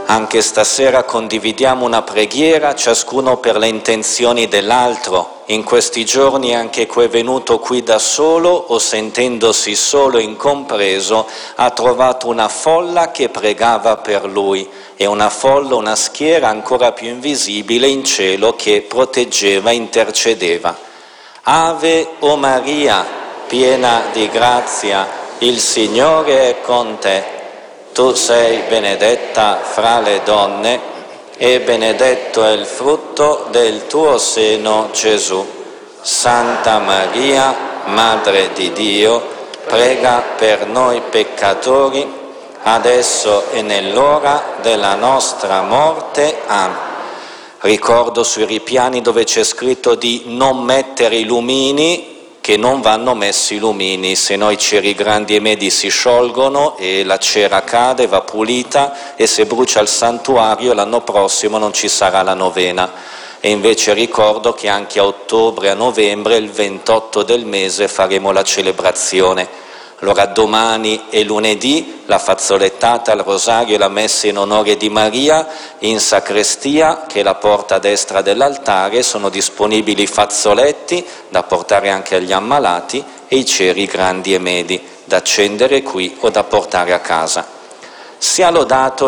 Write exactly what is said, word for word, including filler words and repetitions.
Anche stasera condividiamo una preghiera, ciascuno per le intenzioni dell'altro. In questi giorni anche chi è venuto qui da solo o sentendosi solo incompreso ha trovato una folla che pregava per lui e una folla, una schiera ancora più invisibile in cielo che proteggeva, intercedeva. Ave o Maria, piena di grazia, il Signore è con te. Tu sei benedetta fra le donne e benedetto è il frutto del tuo seno, Gesù. Santa Maria, Madre di Dio, prega per noi peccatori, adesso e nell'ora della nostra morte. Amen. Ricordo sui ripiani dove c'è scritto di non mettere i lumini, che non vanno messi i lumini, se no i ceri grandi e medi si sciolgono e la cera cade, va pulita, e se brucia il santuario l'anno prossimo non ci sarà la novena. E invece ricordo che anche a ottobre e a novembre, il ventotto del mese, faremo la celebrazione. Allora domani e lunedì la fazzolettata, il rosario e la messa in onore di Maria in sacrestia, che è la porta destra dell'altare. Sono disponibili i fazzoletti da portare anche agli ammalati e i ceri grandi e medi da accendere qui o da portare a casa. Sia lodato